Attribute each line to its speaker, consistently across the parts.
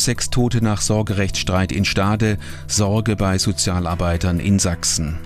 Speaker 1: 6 Tote nach Sorgerechtsstreit in Stade, Sorge bei Sozialarbeitern in Sachsen.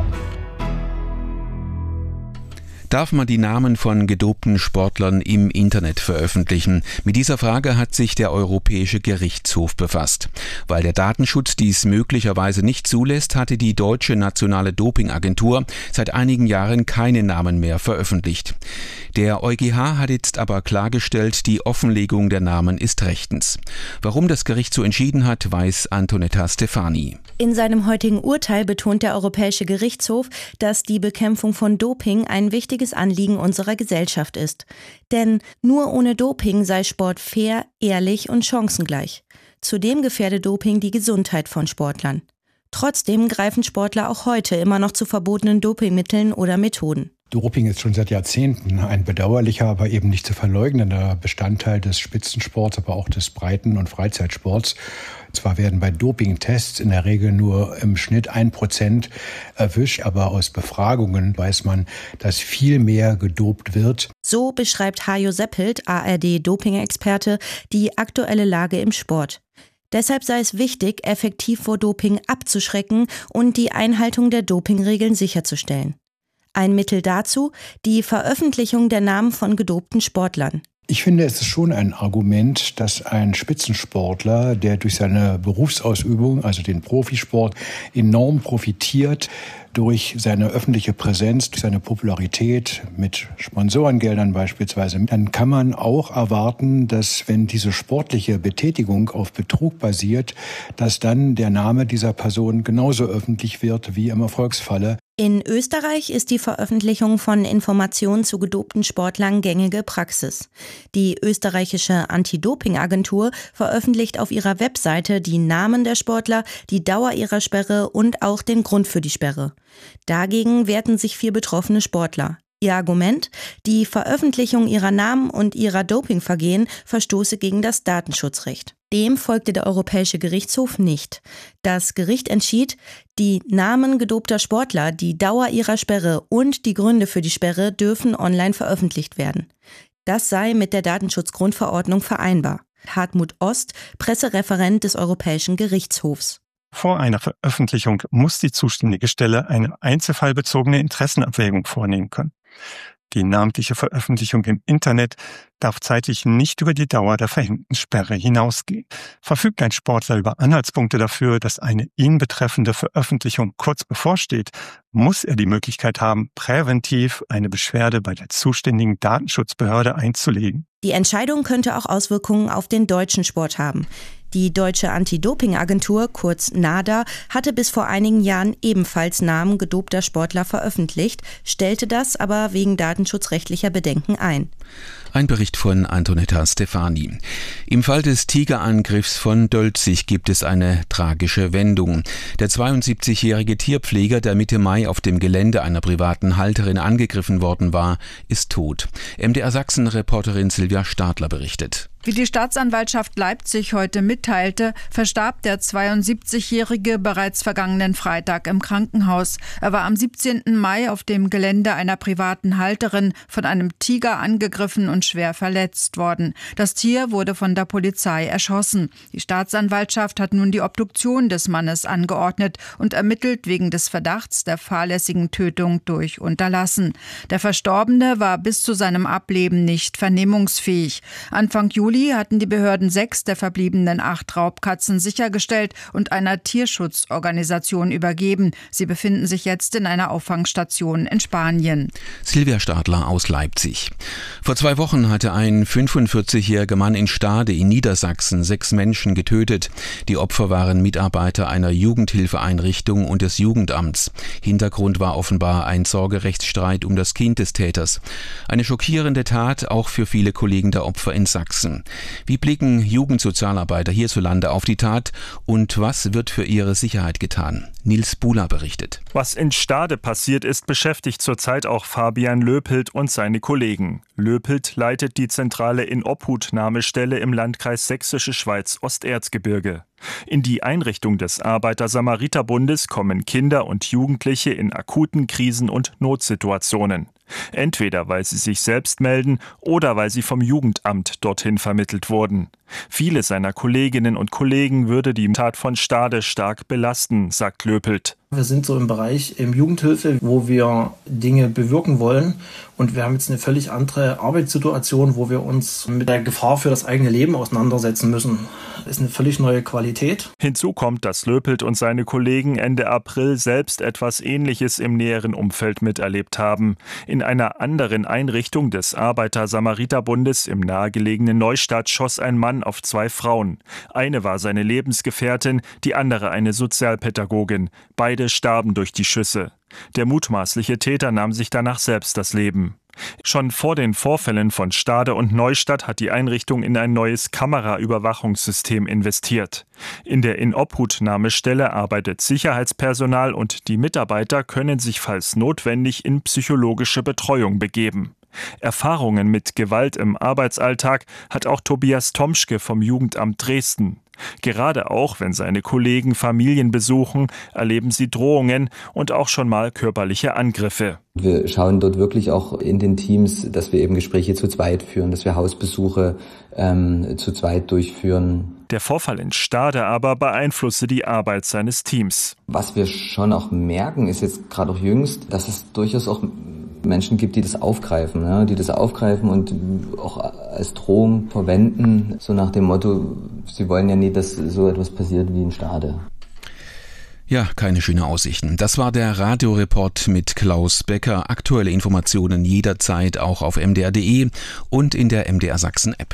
Speaker 1: Darf man die Namen von gedopten Sportlern im Internet veröffentlichen? Mit dieser Frage hat sich der Europäische Gerichtshof befasst. Weil der Datenschutz dies möglicherweise nicht zulässt, hatte die deutsche nationale Dopingagentur seit einigen Jahren keine Namen mehr veröffentlicht. Der EuGH hat jetzt aber klargestellt, die Offenlegung der Namen ist rechtens. Warum das Gericht so entschieden hat, weiß Antonetta Stefani.
Speaker 2: In seinem heutigen Urteil betont der Europäische Gerichtshof, dass die Bekämpfung von Doping ein wichtiges Anliegen unserer Gesellschaft ist. Denn nur ohne Doping sei Sport fair, ehrlich und chancengleich. Zudem gefährde Doping die Gesundheit von Sportlern. Trotzdem greifen Sportler auch heute immer noch zu verbotenen Dopingmitteln oder Methoden.
Speaker 3: Doping ist schon seit Jahrzehnten ein bedauerlicher, aber eben nicht zu verleugnender Bestandteil des Spitzensports, aber auch des Breiten- und Freizeitsports. Zwar werden bei Dopingtests in der Regel nur im Schnitt 1% erwischt, aber aus Befragungen weiß man, dass viel mehr gedopt wird.
Speaker 2: So beschreibt Hajo Seppelt, ARD-Doping-Experte, die aktuelle Lage im Sport. Deshalb sei es wichtig, effektiv vor Doping abzuschrecken und die Einhaltung der Dopingregeln sicherzustellen. Ein Mittel dazu, die Veröffentlichung der Namen von gedopten Sportlern.
Speaker 3: Ich finde, es ist schon ein Argument, dass ein Spitzensportler, der durch seine Berufsausübung, also den Profisport, enorm profitiert, durch seine öffentliche Präsenz, durch seine Popularität mit Sponsorengeldern beispielsweise, dann kann man auch erwarten, dass wenn diese sportliche Betätigung auf Betrug basiert, dass dann der Name dieser Person genauso öffentlich wird wie im Erfolgsfalle.
Speaker 2: In Österreich ist die Veröffentlichung von Informationen zu gedopten Sportlern gängige Praxis. Die österreichische Anti-Doping-Agentur veröffentlicht auf ihrer Webseite die Namen der Sportler, die Dauer ihrer Sperre und auch den Grund für die Sperre. Dagegen wehrten sich 4 betroffene Sportler. Ihr Argument: Die Veröffentlichung ihrer Namen und ihrer Dopingvergehen verstoße gegen das Datenschutzrecht. Dem folgte der Europäische Gerichtshof nicht. Das Gericht entschied, die Namen gedopter Sportler, die Dauer ihrer Sperre und die Gründe für die Sperre dürfen online veröffentlicht werden. Das sei mit der Datenschutzgrundverordnung vereinbar. Hartmut Ost, Pressereferent des Europäischen Gerichtshofs.
Speaker 4: Vor einer Veröffentlichung muss die zuständige Stelle eine einzelfallbezogene Interessenabwägung vornehmen können. Die namentliche Veröffentlichung im Internet darf zeitlich nicht über die Dauer der verhängten Sperre hinausgehen. Verfügt ein Sportler über Anhaltspunkte dafür, dass eine ihn betreffende Veröffentlichung kurz bevorsteht, muss er die Möglichkeit haben, präventiv eine Beschwerde bei der zuständigen Datenschutzbehörde einzulegen.
Speaker 2: Die Entscheidung könnte auch Auswirkungen auf den deutschen Sport haben. Die deutsche Anti-Doping-Agentur, kurz NADA, hatte bis vor einigen Jahren ebenfalls Namen gedopter Sportler veröffentlicht, stellte das aber wegen datenschutzrechtlicher Bedenken ein.
Speaker 1: Ein Bericht von Antonetta Stefani. Im Fall des Tigerangriffs von Dölzig gibt es eine tragische Wendung. Der 72-jährige Tierpfleger, der Mitte Mai auf dem Gelände einer privaten Halterin angegriffen worden war, ist tot. MDR Sachsen-Reporterin Silvia Stadler berichtet.
Speaker 5: Wie die Staatsanwaltschaft Leipzig heute mitteilte, verstarb der 72-Jährige bereits vergangenen Freitag im Krankenhaus. Er war am 17. Mai auf dem Gelände einer privaten Halterin von einem Tiger angegriffen und schwer verletzt worden. Das Tier wurde von der Polizei erschossen. Die Staatsanwaltschaft hat nun die Obduktion des Mannes angeordnet und ermittelt wegen des Verdachts der fahrlässigen Tötung durch Unterlassen. Der Verstorbene war bis zu seinem Ableben nicht vernehmungsfähig. Anfang Juli hatten die Behörden 6 der verbliebenen 8 Raubkatzen sichergestellt und einer Tierschutzorganisation übergeben. Sie befinden sich jetzt in einer Auffangstation in Spanien.
Speaker 1: Silvia Stadler aus Leipzig. Vor 2 Wochen hatte ein 45-jähriger Mann in Stade in Niedersachsen 6 Menschen getötet. Die Opfer waren Mitarbeiter einer Jugendhilfeeinrichtung und des Jugendamts. Hintergrund war offenbar ein Sorgerechtsstreit um das Kind des Täters. Eine schockierende Tat auch für viele Kollegen der Opfer in Sachsen. Wie blicken Jugendsozialarbeiter hierzulande auf die Tat und was wird für ihre Sicherheit getan? Nils Buhler berichtet.
Speaker 6: Was in Stade passiert ist, beschäftigt zurzeit auch Fabian Löpelt und seine Kollegen. Löpelt leitet die zentrale Inobhutnahmestelle im Landkreis Sächsische Schweiz-Osterzgebirge. In die Einrichtung des Arbeiter-Samariter-Bundes kommen Kinder und Jugendliche in akuten Krisen- und Notsituationen. Entweder weil sie sich selbst melden oder weil sie vom Jugendamt dorthin vermittelt wurden. Viele seiner Kolleginnen und Kollegen würde die Tat von Stade stark belasten, sagt Löpelt.
Speaker 7: Wir sind so im Bereich Jugendhilfe, wo wir Dinge bewirken wollen. Und wir haben jetzt eine völlig andere Arbeitssituation, wo wir uns mit der Gefahr für das eigene Leben auseinandersetzen müssen. Das ist eine völlig neue Qualität.
Speaker 6: Hinzu kommt, dass Löpelt und seine Kollegen Ende April selbst etwas Ähnliches im näheren Umfeld miterlebt haben. In einer anderen Einrichtung des Arbeiter-Samariter-Bundes im nahegelegenen Neustadt schoss ein Mann auf 2 Frauen. Eine war seine Lebensgefährtin, die andere eine Sozialpädagogin. Beide starben durch die Schüsse. Der mutmaßliche Täter nahm sich danach selbst das Leben. Schon vor den Vorfällen von Stade und Neustadt hat die Einrichtung in ein neues Kameraüberwachungssystem investiert. In der Inobhutnahmestelle arbeitet Sicherheitspersonal und die Mitarbeiter können sich falls notwendig in psychologische Betreuung begeben. Erfahrungen mit Gewalt im Arbeitsalltag hat auch Tobias Tomschke vom Jugendamt Dresden. Gerade auch, wenn seine Kollegen Familien besuchen, erleben sie Drohungen und auch schon mal körperliche Angriffe.
Speaker 8: Wir schauen dort wirklich auch in den Teams, dass wir eben Gespräche zu zweit führen, dass wir Hausbesuche zu zweit durchführen.
Speaker 6: Der Vorfall in Stade aber beeinflusse die Arbeit seines Teams.
Speaker 8: Was wir schon auch merken, ist jetzt gerade auch jüngst, dass es durchaus auch Menschen gibt, die das aufgreifen, ja, die das aufgreifen und auch als Drohung verwenden, so nach dem Motto, sie wollen ja nie, dass so etwas passiert wie in Stade.
Speaker 1: Ja, keine schönen Aussichten. Das war der Radioreport mit Klaus Becker. Aktuelle Informationen jederzeit auch auf mdr.de und in der MDR Sachsen App.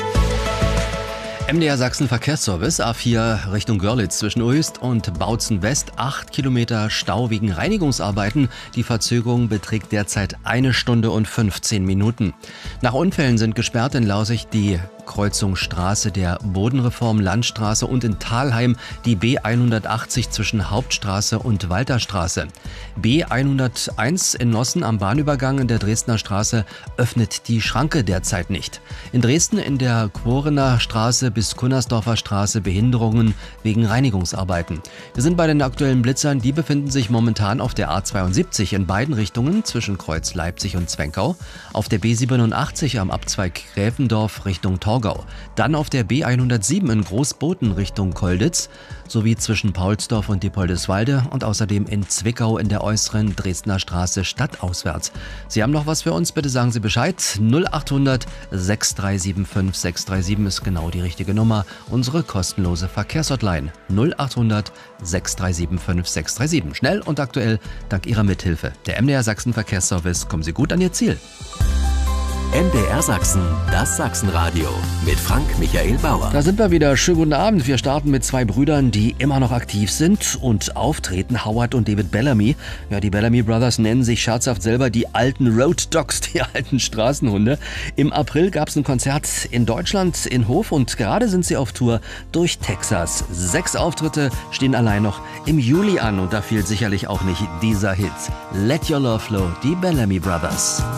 Speaker 9: MDR Sachsen Verkehrsservice, A4 Richtung Görlitz zwischen Oest und Bautzen West, 8 Kilometer Stau wegen Reinigungsarbeiten. Die Verzögerung beträgt derzeit 1 Stunde und 15 Minuten. Nach Unfällen sind gesperrt in Lausicht die Kreuzung Straße der Bodenreform Landstraße und in Thalheim die B180 zwischen Hauptstraße und Walterstraße. B101 in Nossen am Bahnübergang in der Dresdner Straße öffnet die Schranke derzeit nicht. In Dresden in der Quorener Straße bis Kunnersdorfer Straße Behinderungen wegen Reinigungsarbeiten. Wir sind bei den aktuellen Blitzern, die befinden sich momentan auf der A72 in beiden Richtungen zwischen Kreuz Leipzig und Zwenkau, auf der B87 am Abzweig Gräfendorf Richtung Torgau, dann auf der B107 in Großboten Richtung Kolditz, sowie zwischen Paulsdorf und Diepoldeswalde und außerdem in Zwickau in der äußeren Dresdner Straße stadtauswärts. Sie haben noch was für uns? Bitte sagen Sie Bescheid. 0800 6375 637 ist genau die richtige Nummer. Unsere kostenlose Verkehrshotline 0800 6375 637. Schnell und aktuell dank Ihrer Mithilfe. Der MDR Sachsen Verkehrsservice. Kommen Sie gut an Ihr Ziel.
Speaker 10: MDR Sachsen, das Sachsenradio mit Frank-Michael Bauer.
Speaker 9: Da sind wir wieder. Schönen guten Abend. Wir starten mit 2 Brüdern, die immer noch aktiv sind und auftreten. Howard und David Bellamy. Ja, die Bellamy Brothers nennen sich scherzhaft selber die alten Road Dogs, die alten Straßenhunde. Im April gab es ein Konzert in Deutschland in Hof und gerade sind sie auf Tour durch Texas. 6 Auftritte stehen allein noch im Juli an und da fehlt sicherlich auch nicht dieser Hit. Let Your Love Flow, die Bellamy Brothers.